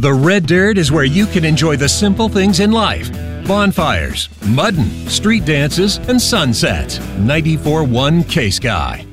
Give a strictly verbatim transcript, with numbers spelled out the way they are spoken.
The Red Dirt is where you can enjoy the simple things in life. Bonfires, mudding, street dances, and sunsets. ninety-four point one K-Sky.